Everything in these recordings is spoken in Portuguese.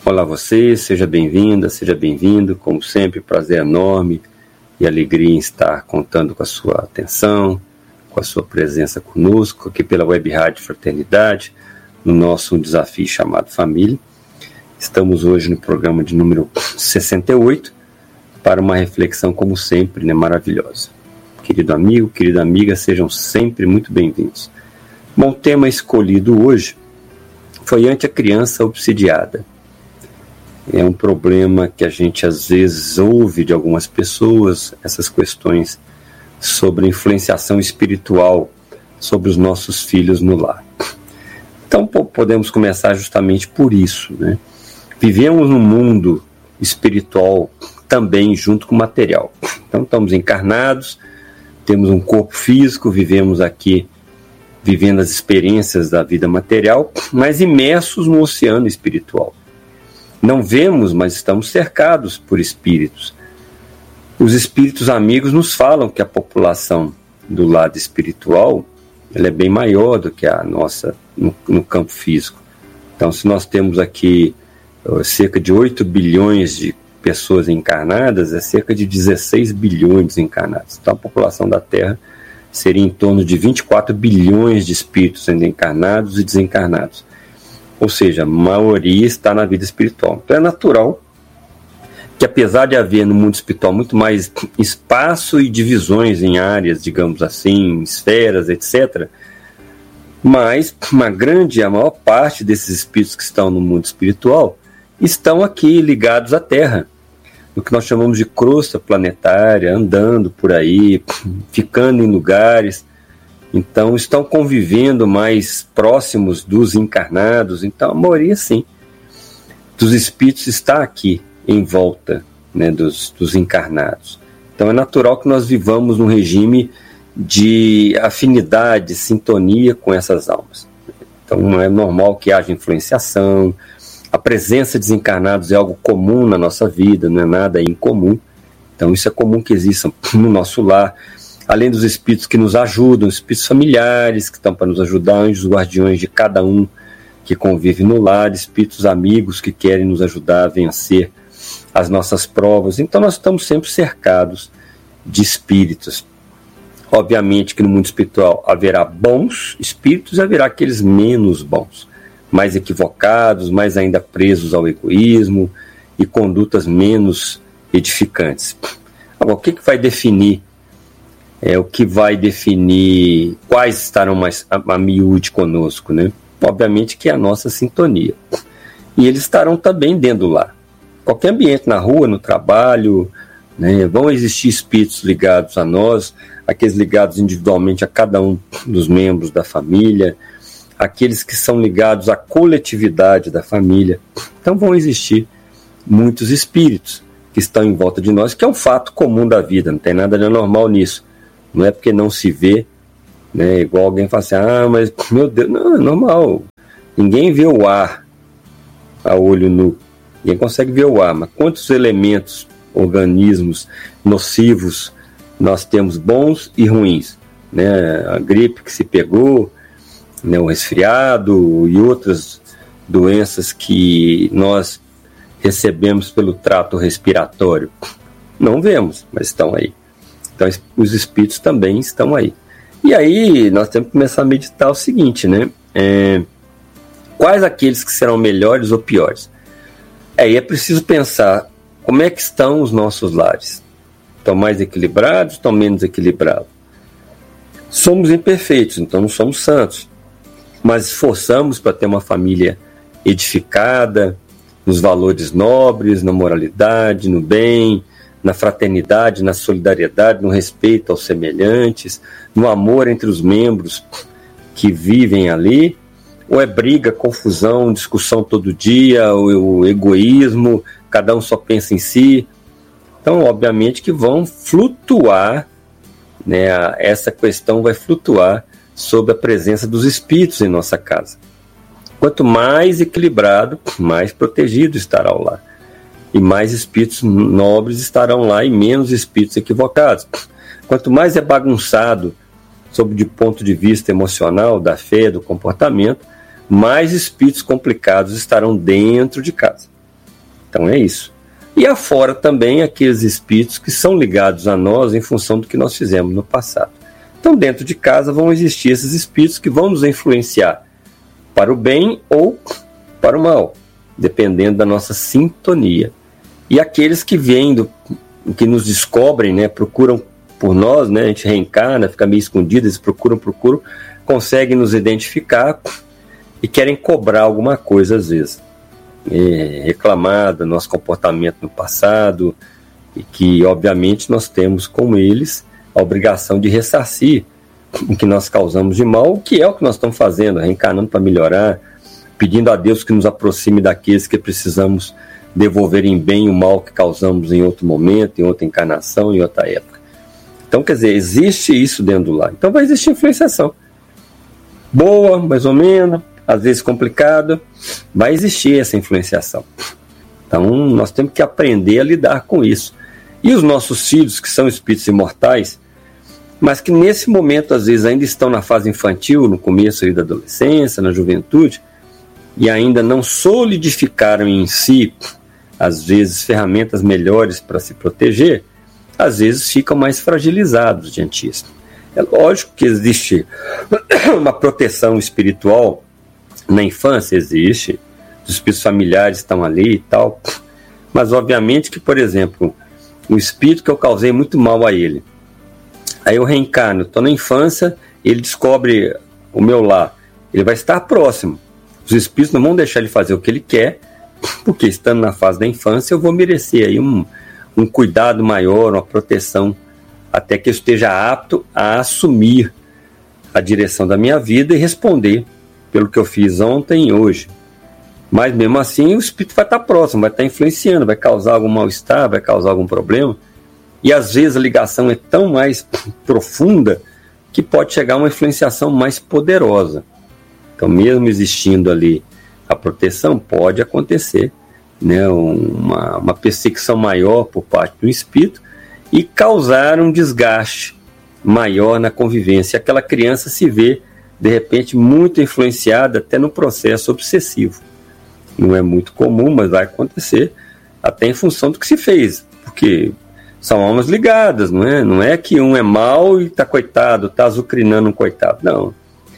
Olá você, seja bem-vinda, seja bem-vindo, como sempre, prazer enorme e alegria em estar contando com a sua atenção, com a sua presença conosco, aqui pela Web Rádio Fraternidade, no nosso desafio chamado Família. Estamos hoje no programa de número 68, para uma reflexão, como sempre, maravilhosa. Querido amigo, querida amiga, sejam sempre muito bem-vindos. Bom, o tema escolhido hoje foi ante a criança obsidiada. É um problema que a gente às vezes ouve de algumas pessoas, essas questões sobre influenciação espiritual sobre os nossos filhos no lar. Então podemos começar justamente por isso, né? Vivemos num mundo espiritual também junto com o material. Então estamos encarnados, temos um corpo físico, vivemos aqui vivendo as experiências da vida material, mas imersos no oceano espiritual. Não vemos, mas estamos cercados por espíritos. Os espíritos amigos nos falam que a população do lado espiritual ela é bem maior do que a nossa no campo físico. Então, se nós temos aqui cerca de 8 bilhões de pessoas encarnadas, é cerca de 16 bilhões desencarnados. Então, a população da Terra seria em torno de 24 bilhões de espíritos ainda encarnados e desencarnados. Ou seja, a maioria está na vida espiritual. Então é natural que, apesar de haver no mundo espiritual muito mais espaço e divisões em áreas, digamos assim, esferas, etc., mas a maior parte desses espíritos que estão no mundo espiritual estão aqui ligados à Terra, no que nós chamamos de crosta planetária, andando por aí, ficando em lugares. Então, estão convivendo mais próximos dos encarnados. Então, a maioria, sim, dos espíritos está aqui, em volta, né, dos encarnados. Então, é natural que nós vivamos num regime de afinidade, sintonia com essas almas. Então, é normal que haja influenciação. A presença de desencarnados é algo comum na nossa vida, não é nada incomum. Então, isso é comum que existam no nosso lar. Além dos espíritos que nos ajudam, espíritos familiares que estão para nos ajudar, anjos guardiões de cada um que convive no lar, espíritos amigos que querem nos ajudar a vencer as nossas provas. Então nós estamos sempre cercados de espíritos. Obviamente que no mundo espiritual haverá bons espíritos e haverá aqueles menos bons, mais equivocados, mais ainda presos ao egoísmo e condutas menos edificantes. Agora, o que vai definir o que vai definir quais estarão mais a miúde conosco, né? Obviamente que é a nossa sintonia. E eles estarão também dentro do lar. Qualquer ambiente, na rua, no trabalho, né? Vão existir espíritos ligados a nós, aqueles ligados individualmente a cada um dos membros da família, aqueles que são ligados à coletividade da família. Então vão existir muitos espíritos que estão em volta de nós, que é um fato comum da vida, não tem nada de anormal nisso. Não é porque não se vê, né? Igual alguém fala assim, mas meu Deus, não, é normal. Ninguém vê o ar a olho nu. Ninguém consegue ver o ar, mas quantos elementos, organismos nocivos nós temos bons e ruins, né? A gripe que se pegou, né? O resfriado e outras doenças que nós recebemos pelo trato respiratório. Não vemos, mas estão aí. Então, os espíritos também estão aí. E aí, nós temos que começar a meditar o seguinte, né? Quais aqueles que serão melhores ou piores? E é preciso pensar como é que estão os nossos lares. Estão mais equilibrados, estão menos equilibrados? Somos imperfeitos, então não somos santos. Mas esforçamos para ter uma família edificada, nos valores nobres, na moralidade, no bem, na fraternidade, na solidariedade, no respeito aos semelhantes, no amor entre os membros que vivem ali, ou é briga, confusão, discussão todo dia, o egoísmo, cada um só pensa em si? Então, obviamente que vão flutuar, né, essa questão vai flutuar sob a presença dos espíritos em nossa casa. Quanto mais equilibrado, mais protegido estará o lar. E mais espíritos nobres estarão lá e menos espíritos equivocados. Quanto mais é bagunçado, sob o ponto de vista emocional, da fé, do comportamento, mais espíritos complicados estarão dentro de casa. Então é isso. E afora também aqueles espíritos que são ligados a nós em função do que nós fizemos no passado. Então dentro de casa vão existir esses espíritos que vão nos influenciar para o bem ou para o mal, dependendo da nossa sintonia. E aqueles que vêm, que nos descobrem, né, procuram por nós, né, a gente reencarna, fica meio escondido, eles procuram, conseguem nos identificar e querem cobrar alguma coisa às vezes. Reclamar do nosso comportamento no passado, e que obviamente nós temos com eles a obrigação de ressarcir o que nós causamos de mal, o que é o que nós estamos fazendo, reencarnando para melhorar, pedindo a Deus que nos aproxime daqueles que precisamos devolver em bem o mal que causamos em outro momento, em outra encarnação, em outra época. Então, quer dizer, existe isso dentro do lar. Então vai existir influenciação. Boa, mais ou menos, às vezes complicada, vai existir essa influenciação. Então nós temos que aprender a lidar com isso. E os nossos filhos, que são espíritos imortais, mas que nesse momento às vezes ainda estão na fase infantil, no começo aí da adolescência, na juventude, e ainda não solidificaram em si, às vezes, ferramentas melhores para se proteger, às vezes ficam mais fragilizados diante disso. É lógico que existe uma proteção espiritual na infância, existe, os espíritos familiares estão ali e tal, mas obviamente que, por exemplo, um espírito que eu causei muito mal a ele, aí eu reencarno, estou na infância, ele descobre o meu lar, ele vai estar próximo, os espíritos não vão deixar ele fazer o que ele quer, porque estando na fase da infância eu vou merecer aí um cuidado maior, uma proteção, até que eu esteja apto a assumir a direção da minha vida e responder pelo que eu fiz ontem e hoje. Mas mesmo assim o espírito vai estar próximo, vai estar influenciando, vai causar algum mal-estar, vai causar algum problema, e às vezes a ligação é tão mais profunda que pode chegar a uma influenciação mais poderosa. Então mesmo existindo ali a proteção, pode acontecer, né, uma perseguição maior por parte do espírito e causar um desgaste maior na convivência. Aquela criança se vê, de repente, muito influenciada até no processo obsessivo. Não é muito comum, mas vai acontecer até em função do que se fez, porque são almas ligadas, não é? Não é que um é mau e está coitado, está azucrinando um coitado, não.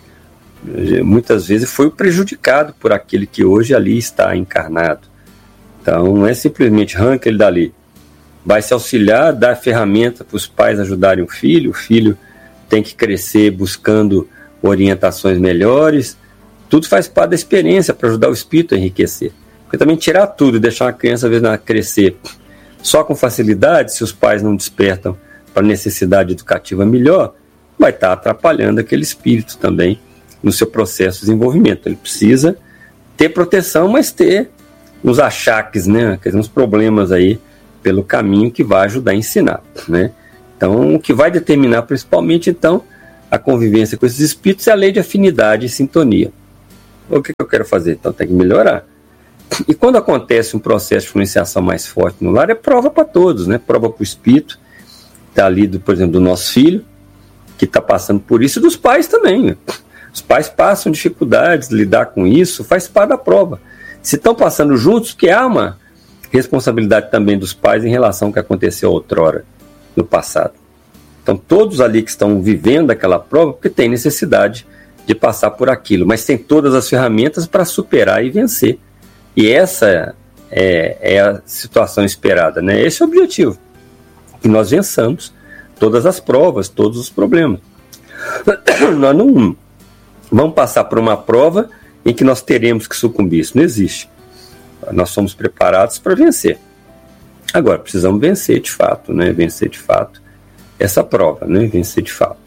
Muitas vezes foi o prejudicado por aquele que hoje ali está encarnado. Então não é simplesmente arranca ele dali, vai se auxiliar, dar ferramenta para os pais ajudarem o filho tem que crescer buscando orientações melhores, tudo faz parte da experiência para ajudar o espírito a enriquecer. Porque também tirar tudo e deixar uma criança às vezes crescer só com facilidade, se os pais não despertam para a necessidade educativa melhor, vai estar atrapalhando aquele espírito também no seu processo de desenvolvimento. Ele precisa ter proteção, mas ter uns achaques, né, uns problemas aí pelo caminho que vai ajudar a ensinar, né? Então, o que vai determinar principalmente, então, a convivência com esses espíritos é a lei de afinidade e sintonia. O que eu quero fazer? Então, tem que melhorar. E quando acontece um processo de influenciação mais forte no lar, é prova para todos, né? Prova para o espírito, está ali, por exemplo, do nosso filho, que está passando por isso, e dos pais também, né? Os pais passam dificuldades de lidar com isso, faz parte da prova. Se estão passando juntos, que há uma responsabilidade também dos pais em relação ao que aconteceu outrora, no passado. Então todos ali que estão vivendo aquela prova, porque tem necessidade de passar por aquilo, mas tem todas as ferramentas para superar e vencer. E essa é a situação esperada, né? Esse é o objetivo, que nós vençamos todas as provas, todos os problemas. Nós não vamos passar por uma prova em que nós teremos que sucumbir, isso não existe. Nós somos preparados para vencer. Agora, precisamos vencer de fato, né? Vencer de fato essa prova, né? Vencer de fato.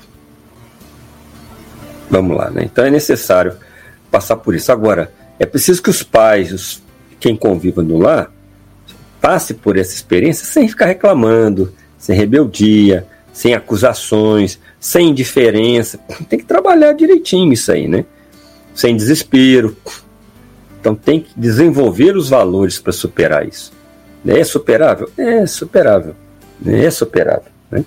Vamos lá, né? Então é necessário passar por isso. Agora, é preciso que os pais, quem conviva no lar, passe por essa experiência sem ficar reclamando, sem rebeldia, sem acusações, sem indiferença. Tem que trabalhar direitinho isso aí, né? Sem desespero. Então tem que desenvolver os valores para superar isso. É superável? É superável. É superável. Né?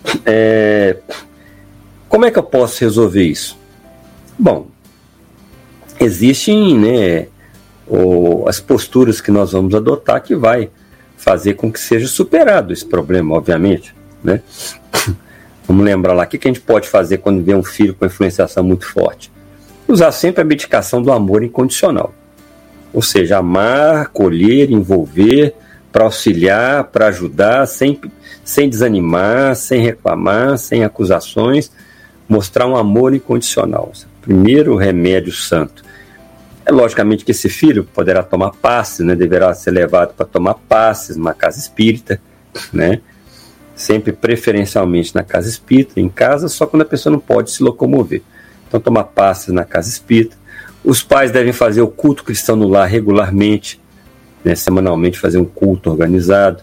Como é que eu posso resolver isso? Bom, existem, né, ou as posturas que nós vamos adotar que vai fazer com que seja superado esse problema, obviamente, né? Vamos lembrar lá, o que a gente pode fazer quando vê um filho com influenciação muito forte? Usar sempre a medicação do amor incondicional. Ou seja, amar, acolher, envolver, para auxiliar, para ajudar, sem desanimar, sem reclamar, sem acusações, mostrar um amor incondicional. Primeiro remédio santo. É logicamente que esse filho poderá tomar passes, né? Deverá ser levado para tomar passes numa casa espírita, né? Sempre preferencialmente na casa espírita, em casa, só quando a pessoa não pode se locomover. Então, tomar passes na casa espírita. Os pais devem fazer o culto cristão no lar regularmente, né? Semanalmente fazer um culto organizado.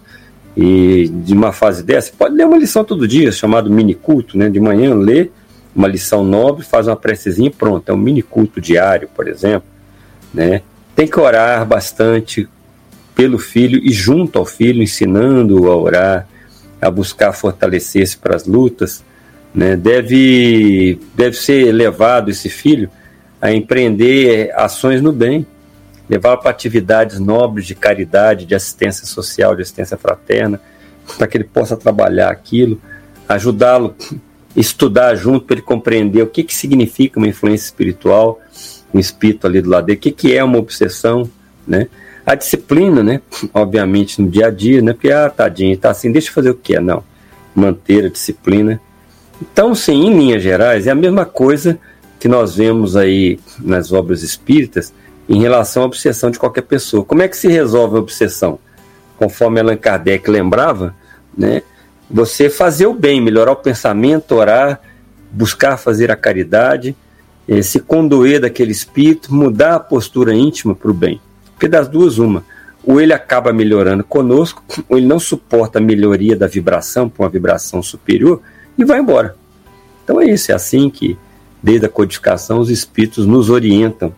E de uma fase dessa, pode ler uma lição todo dia, chamado mini culto, né? De manhã lê uma lição nobre, faz uma precezinha e pronto. É um mini culto diário, por exemplo, né? Tem que orar bastante pelo filho e junto ao filho, ensinando-o a orar, a buscar fortalecer-se para as lutas, né? Deve ser levado esse filho a empreender ações no bem, levá-lo para atividades nobres de caridade, de assistência social, de assistência fraterna, para que ele possa trabalhar aquilo, ajudá-lo a estudar junto para ele compreender o que significa uma influência espiritual, um espírito ali do lado dele, o que é uma obsessão, né? A disciplina, né? Obviamente no dia a dia, né? Porque, tadinho, tá assim, deixa eu fazer o que? Não, manter a disciplina. Então, sim, em linhas gerais, é a mesma coisa que nós vemos aí nas obras espíritas em relação à obsessão de qualquer pessoa. Como é que se resolve a obsessão? Conforme Allan Kardec lembrava, né? Você fazer o bem, melhorar o pensamento, orar, buscar fazer a caridade, se condoer daquele espírito, mudar a postura íntima para o bem. Porque das duas, uma. Ou ele acaba melhorando conosco, ou ele não suporta a melhoria da vibração para uma vibração superior e vai embora. Então é isso, é assim que, desde a codificação, os espíritos nos orientam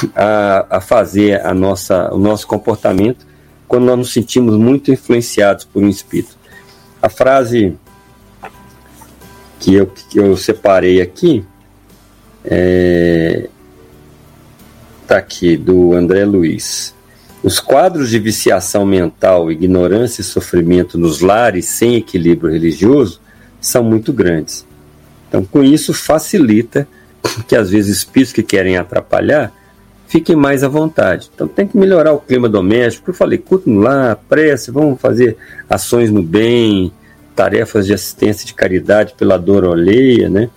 a fazer o nosso comportamento quando nós nos sentimos muito influenciados por um espírito. A frase que eu separei aqui está aqui, do André Luiz. Os quadros de viciação mental, ignorância e sofrimento nos lares sem equilíbrio religioso são muito grandes. Então, com isso, facilita que, às vezes, espíritos que querem atrapalhar fiquem mais à vontade. Então, tem que melhorar o clima doméstico. Eu falei, culto no lar, prece, vamos fazer ações no bem, tarefas de assistência de caridade pela dor alheia, né?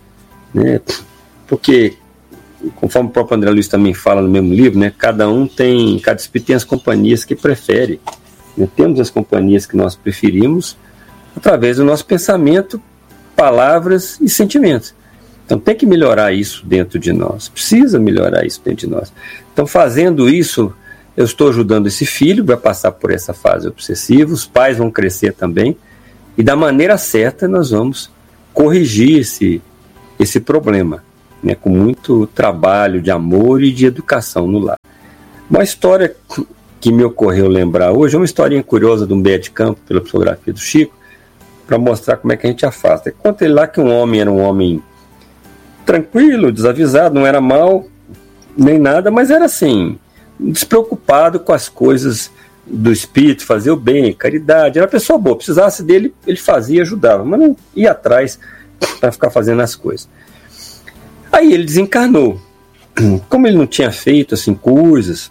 Porque, conforme o próprio André Luiz também fala no mesmo livro, né? Cada espírito tem as companhias que prefere. Né? Temos as companhias que nós preferimos através do nosso pensamento, palavras e sentimentos. Então tem que melhorar isso dentro de nós, precisa melhorar isso dentro de nós. Então, fazendo isso, eu estou ajudando esse filho a passar por essa fase obsessiva, os pais vão crescer também, e da maneira certa nós vamos corrigir esse problema, né, com muito trabalho de amor e de educação no lar. Uma história que me ocorreu lembrar hoje é uma historinha curiosa de um Humberto de Campos, pela psicografia do Chico, para mostrar como é que a gente afasta. Conta ele lá que um homem era um homem tranquilo, desavisado, não era mal nem nada, mas era assim, despreocupado com as coisas do espírito, fazer o bem, caridade, era uma pessoa boa, precisasse dele, ele fazia, ajudava, mas não ia atrás para ficar fazendo as coisas. Aí ele desencarnou. Como ele não tinha feito assim coisas,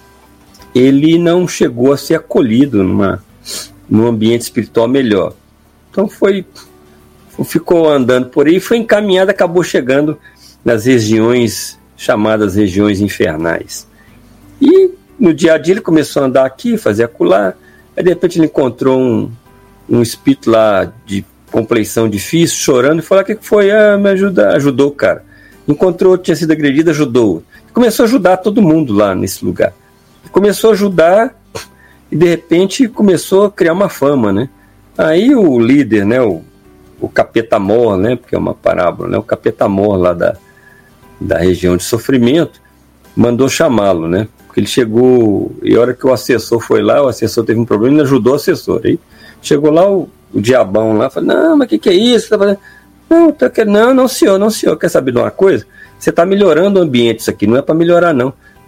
ele não chegou a ser acolhido num ambiente espiritual melhor. Então ficou andando por aí, foi encaminhado, acabou chegando nas regiões chamadas regiões infernais. E no dia a dia ele começou a andar aqui, fazer acolá, aí de repente ele encontrou um espírito lá de compleição difícil, chorando, e falou: o que foi? Me ajuda. Ajudou o cara. Encontrou, tinha sido agredido, ajudou. Começou a ajudar todo mundo lá nesse lugar. Começou a ajudar e de repente começou a criar uma fama, né? Aí o líder, né, o capeta mor, né, porque é uma parábola, né, o capeta mor lá da região de sofrimento, mandou chamá-lo, né? Porque ele chegou, e a hora que o assessor foi lá, o assessor teve um problema, ele ajudou o assessor. Aí chegou lá o diabão lá, falou: não, mas o que é isso? Você tá fazendo? Não, senhor, quer saber de uma coisa? Você está melhorando o ambiente, isso aqui não é para melhorar, não.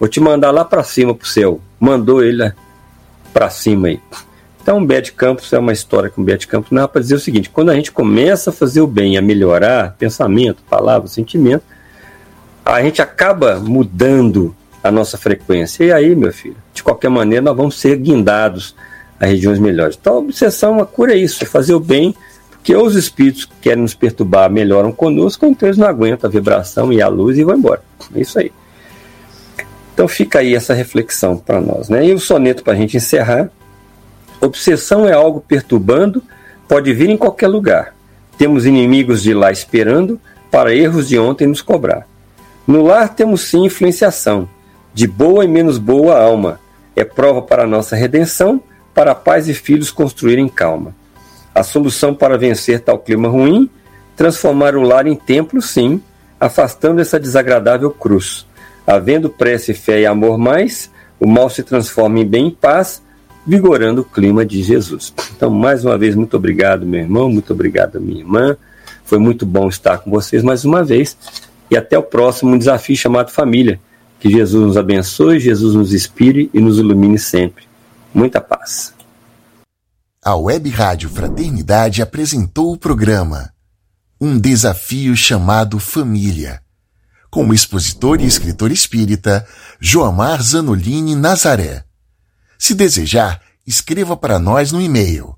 vou te mandar lá para cima pro céu. Mandou ele para cima aí. Então o Humberto de Campos é uma história com o Humberto de Campos, não é para dizer o seguinte: quando a gente começa a fazer o bem, a melhorar pensamento, palavra, sentimento, a gente acaba mudando a nossa frequência. E aí, meu filho, de qualquer maneira, nós vamos ser guindados a regiões melhores. Então a obsessão, a cura é isso, é fazer o bem, porque os espíritos que querem nos perturbar melhoram conosco, então eles não aguentam a vibração e a luz e vão embora. É isso aí. Então fica aí essa reflexão para nós, né? E o soneto para a gente encerrar. Obsessão é algo perturbando, pode vir em qualquer lugar. Temos inimigos de lá esperando, para erros de ontem nos cobrar. No lar temos sim influenciação, de boa e menos boa alma. É prova para a nossa redenção, para pais e filhos construírem calma. A solução para vencer tal clima ruim, transformar o lar em templo sim, afastando essa desagradável cruz. Havendo prece, fé e amor mais, o mal se transforma em bem e paz, vigorando o clima de Jesus. Então, mais uma vez, muito obrigado, meu irmão, muito obrigado, minha irmã. Foi muito bom estar com vocês mais uma vez. E até o próximo desafio chamado Família. Que Jesus nos abençoe, Jesus nos inspire e nos ilumine sempre. Muita paz. A Web Rádio Fraternidade apresentou o programa Um Desafio chamado Família, com o expositor e escritor espírita Joamar Zanolini Nazaré. Se desejar, escreva para nós no e-mail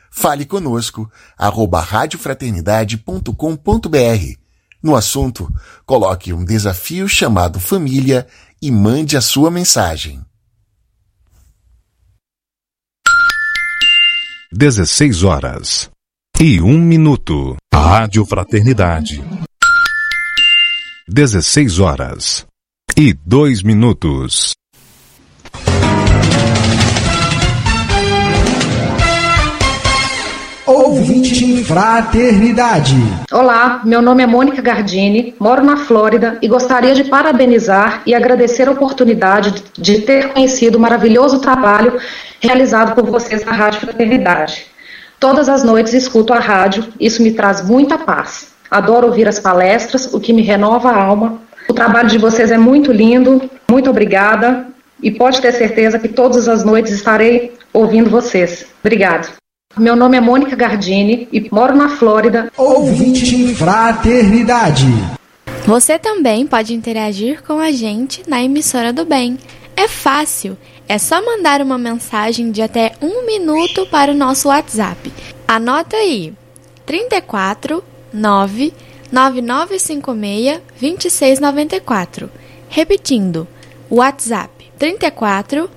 faleconosco@radiofraternidade.com.br. No assunto, coloque um desafio chamado Família e mande a sua mensagem. 16h01. Rádio Fraternidade. 16h02. Ouvinte Fraternidade. Olá, meu nome é Mônica Gardini, moro na Flórida e gostaria de parabenizar e agradecer a oportunidade de ter conhecido o maravilhoso trabalho realizado por vocês na Rádio Fraternidade. Todas as noites escuto a rádio, isso me traz muita paz. Adoro ouvir as palestras, o que me renova a alma. O trabalho de vocês é muito lindo, muito obrigada e pode ter certeza que todas as noites estarei ouvindo vocês. Obrigada. Meu nome é Mônica Gardini e moro na Flórida. Ouvinte Fraternidade. Você também pode interagir com a gente na Emissora do Bem. É fácil, é só mandar uma mensagem de até 1 minuto para o nosso WhatsApp. Anota aí, 34 9 9956 2694. Repetindo, WhatsApp 34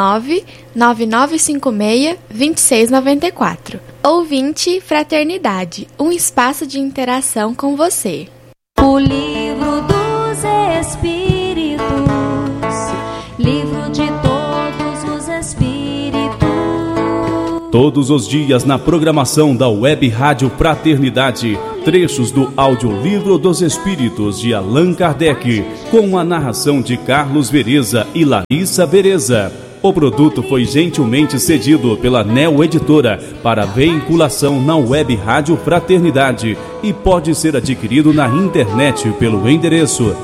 99956-2694. Ouvinte Fraternidade, um espaço de interação com você. O livro dos Espíritos, livro de todos os Espíritos. Todos os dias na programação da Web Rádio Fraternidade, trechos do Audiolivro dos Espíritos de Allan Kardec, com a narração de Carlos Vereza e Larissa Vereza. O produto foi gentilmente cedido pela Neo Editora para veiculação na Web Rádio Fraternidade e pode ser adquirido na internet pelo endereço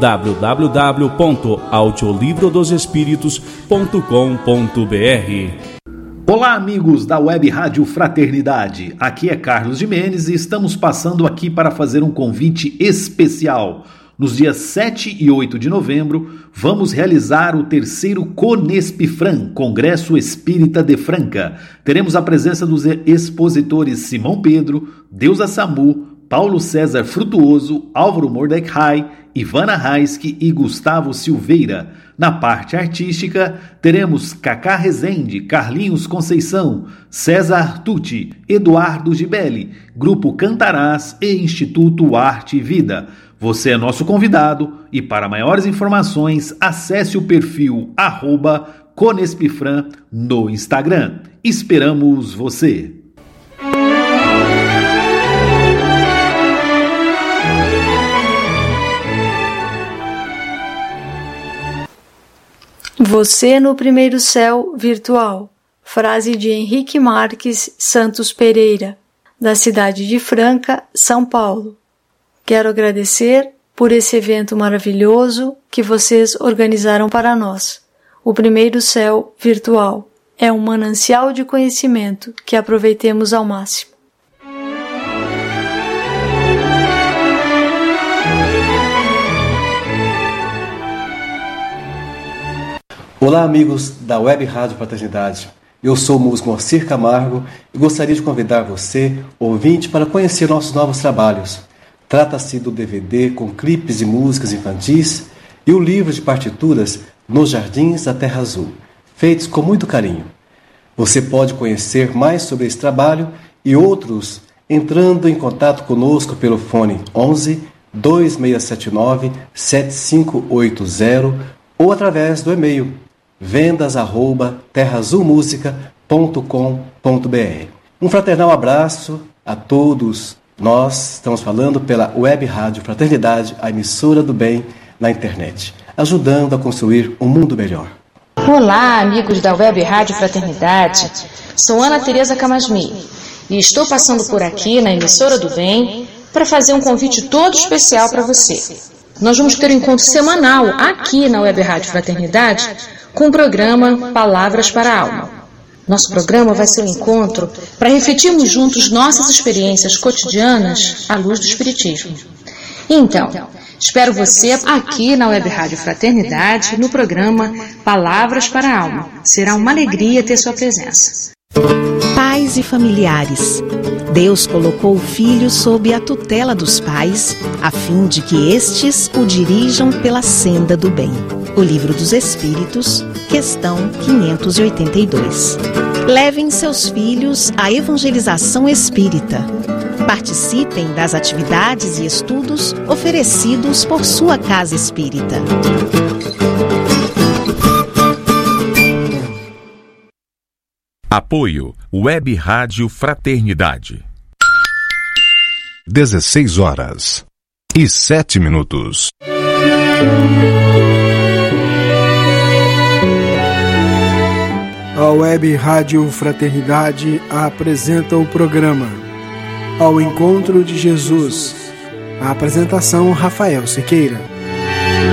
www.audiolivrodosespíritos.com.br. Olá, amigos da Web Rádio Fraternidade. Aqui é Carlos de Menezes e estamos passando aqui para fazer um convite especial. Nos dias 7 e 8 de novembro, vamos realizar o 3º Conespifran, Congresso Espírita de Franca. Teremos a presença dos expositores Simão Pedro, Deusa Samu, Paulo César Frutuoso, Álvaro Mordecai, Ivana Raiski e Gustavo Silveira. Na parte artística, teremos Cacá Rezende, Carlinhos Conceição, César Tucci, Eduardo Gibelli, Grupo Cantarás e Instituto Arte e Vida. Você é nosso convidado e para maiores informações, acesse o perfil @Conespifran no Instagram. Esperamos você! Você no primeiro céu virtual. Frase de Henrique Marques Santos Pereira, da cidade de Franca, São Paulo. Quero agradecer por esse evento maravilhoso que vocês organizaram para nós. O Primeiro Céu Virtual é um manancial de conhecimento que aproveitemos ao máximo. Olá, amigos da Web Rádio Fraternidade. Eu sou o músico Moacir Camargo e gostaria de convidar você, ouvinte, para conhecer nossos novos trabalhos. Trata-se do DVD com clipes e músicas infantis e o livro de partituras Nos Jardins da Terra Azul, feitos com muito carinho. Você pode conhecer mais sobre esse trabalho e outros entrando em contato conosco pelo fone 11 2679 7580 ou através do e-mail vendas@terraazulmusica.com.br. Um fraternal abraço a todos. Nós estamos falando pela Web Rádio Fraternidade, a emissora do bem na internet, ajudando a construir um mundo melhor. Olá, amigos da Web Rádio Fraternidade. Sou Ana Tereza Camasmi e estou passando por aqui na emissora do bem para fazer um convite todo especial para você. Nós vamos ter um encontro semanal aqui na Web Rádio Fraternidade com o programa Palavras para a Alma. Nosso programa vai ser um encontro para refletirmos juntos nossas experiências cotidianas à luz do Espiritismo. Então, espero você aqui na Web Rádio Fraternidade no programa Palavras para a Alma. Será uma alegria ter sua presença. Pais e familiares. Deus colocou o filho sob a tutela dos pais, a fim de que estes o dirijam pela senda do bem. O Livro dos Espíritos, questão 582. Levem seus filhos à evangelização espírita. Participem das atividades e estudos oferecidos por sua casa espírita. Apoio Web Rádio Fraternidade. 16h07. A Web Rádio Fraternidade apresenta o programa Ao Encontro de Jesus. A apresentação Rafael Siqueira.